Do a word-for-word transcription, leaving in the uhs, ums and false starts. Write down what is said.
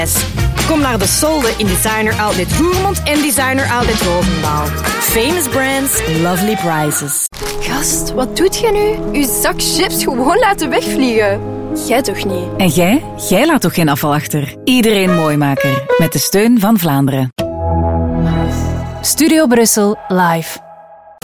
Kom naar de Solde in Designer Outlet Roermond en Designer Outlet Roosendaal. Famous brands, lovely prices. Gast, wat doet jij nu? Uw zak chips gewoon laten wegvliegen. Jij toch niet? En jij? Jij laat toch geen afval achter? Iedereen Mooimaker. Met de steun van Vlaanderen. Studio Brussel live.